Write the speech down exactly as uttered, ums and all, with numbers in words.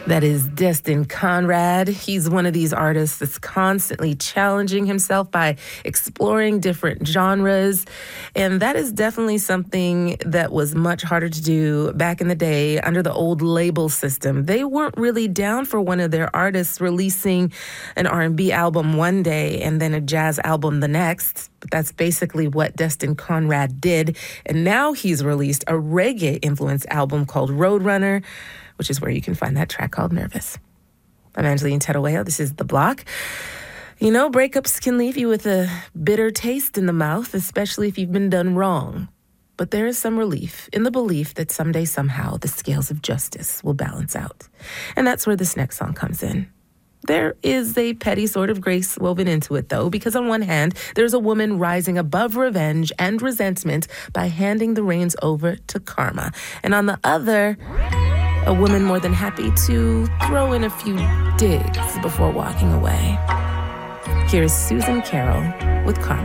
That is Destin Conrad. He's one of these artists that's constantly challenging himself by exploring different genres. And that is definitely something that was much harder to do back in the day under the old label system. They weren't really down for one of their artists releasing an R and B album one day and then a jazz album the next. But that's basically what Destin Conrad did. And now he's released a reggae-influenced album called Roadrunner, which is where you can find that track called Nervous. I'm Angeline Terueo. This is The Block. You know, breakups can leave you with a bitter taste in the mouth, especially if you've been done wrong. But there is some relief in the belief that someday, somehow, the scales of justice will balance out. And that's where this next song comes in. There is a petty sort of grace woven into it, though, because on one hand, there's a woman rising above revenge and resentment by handing the reins over to karma. And on the other, a woman more than happy to throw in a few digs before walking away. Here's Susan Carroll with Karma.